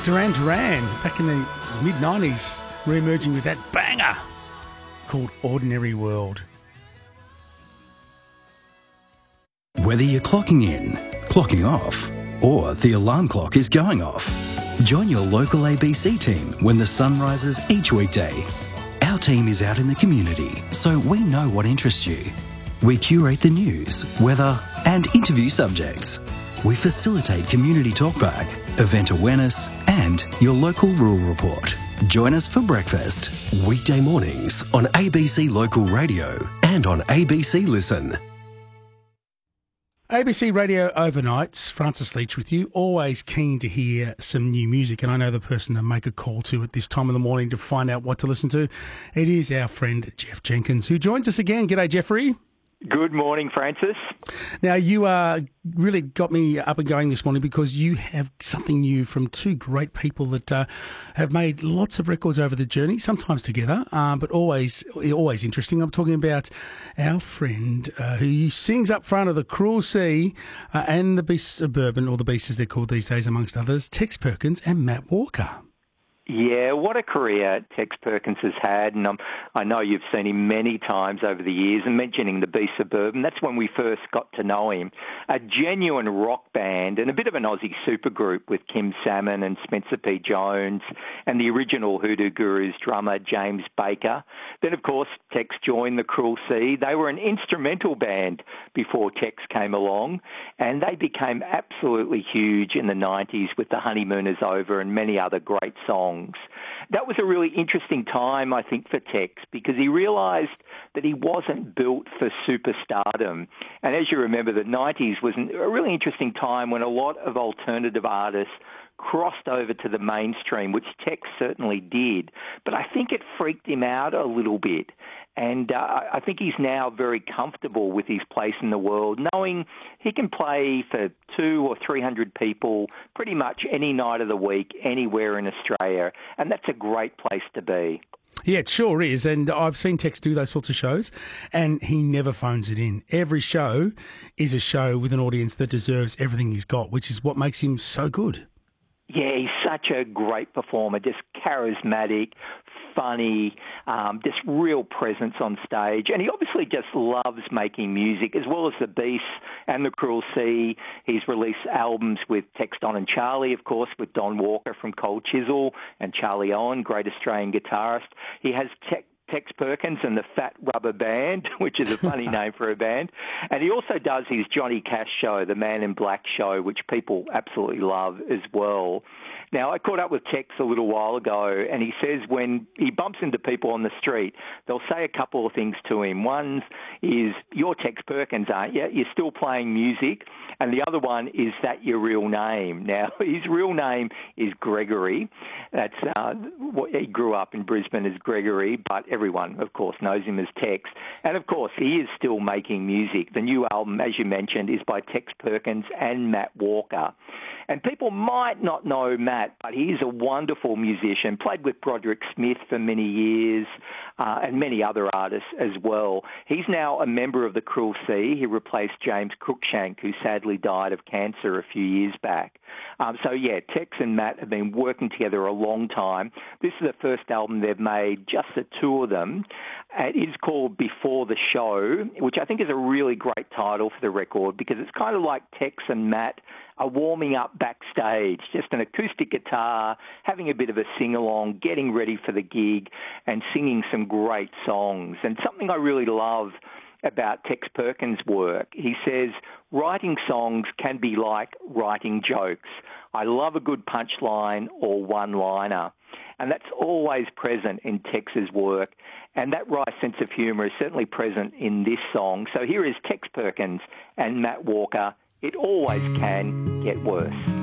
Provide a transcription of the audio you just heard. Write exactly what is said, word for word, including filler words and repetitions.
Duran Duran, back in the mid nineties, re-emerging with that banger called Ordinary World. Whether you're clocking in, clocking off, or the alarm clock is going off, join your local A B C team when the sun rises each weekday. Our team is out in the community, so we know what interests you. We curate the news, weather, and interview subjects. We facilitate community talkback, event awareness, and your local rural report. Join us for breakfast. Weekday mornings on A B C Local Radio and on A B C Listen. A B C Radio Overnights, Francis Leach with you, always keen to hear some new music, and I know the person to make a call to at this time of the morning to find out what to listen to. It is our friend Jeff Jenkins, who joins us again. G'day, Jeffrey. Good morning, Francis. Now, you uh, really got me up and going this morning because you have something new from two great people that uh, have made lots of records over the journey, sometimes together, um, but always always interesting. I'm talking about our friend uh, who sings up front of the Cruel Sea uh, and the Beasts of Bourbon, or the Beasts as they're called these days, amongst others, Tex Perkins and Matt Walker. Yeah, what a career Tex Perkins has had, and um, I know you've seen him many times over the years, and mentioning the Beasts of Bourbon, that's when we first got to know him. A genuine rock band and a bit of an Aussie supergroup with Kim Salmon and Spencer P. Jones and the original Hoodoo Gurus drummer James Baker. Then, of course, Tex joined the Cruel Sea. They were an instrumental band before Tex came along, and they became absolutely huge in the nineties with The Honeymoon Is Over and many other great songs. That was a really interesting time, I think, for Tex, because he realised that he wasn't built for superstardom. And as you remember, the nineties was a really interesting time when a lot of alternative artists crossed over to the mainstream, which Tex certainly did. But I think it freaked him out a little bit. And uh, I think he's now very comfortable with his place in the world, knowing he can play for two or three hundred people pretty much any night of the week, anywhere in Australia. And that's a great place to be. Yeah, it sure is. And I've seen Tex do those sorts of shows, and he never phones it in. Every show is a show with an audience that deserves everything he's got, which is what makes him so good. Yeah, he's such a great performer, just charismatic, funny, um, just real presence on stage. And he obviously just loves making music, as well as the Beasts and the Cruel Sea. He's released albums with Tex, Don and Charlie, of course, with Don Walker from Cold Chisel and Charlie Owen, great Australian guitarist. He has Tex Tex Perkins and the Fat Rubber Band, which is a funny name for a band. And he also does his Johnny Cash show, the Man in Black show, which people absolutely love as well. Now, I caught up with Tex a little while ago, and he says when he bumps into people on the street, they'll say a couple of things to him. One is, "You're Tex Perkins, aren't you? You're still playing music." And the other one is, "That your real name?" Now, his real name is Gregory. That's uh, what he grew up in Brisbane as Gregory, but everyone, of course, knows him as Tex. And, of course, he is still making music. The new album, as you mentioned, is by Tex Perkins and Matt Walker. And people might not know Matt, but he is a wonderful musician, played with Broderick Smith for many years, uh, and many other artists as well. He's now a member of the Cruel Sea. He replaced James Cruikshank, who sadly died of cancer a few years back. Um, so, yeah, Tex and Matt have been working together a long time. This is the first album they've made, just the two of them. It is called Before the Show, which I think is a really great title for the record, because it's kind of like Tex and Matt are warming up backstage, just an acoustic guitar, having a bit of a sing-along, getting ready for the gig, and singing some great songs. And something I really love about Tex Perkins' work, he says, writing songs can be like writing jokes. I love a good punchline or one-liner. And that's always present in Tex's work. And that wry sense of humour is certainly present in this song. So here is Tex Perkins and Matt Walker. It always can get worse.